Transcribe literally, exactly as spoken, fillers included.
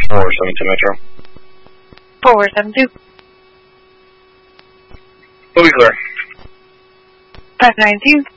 four seven two Metro. four seven two. Movie clear. five nine two.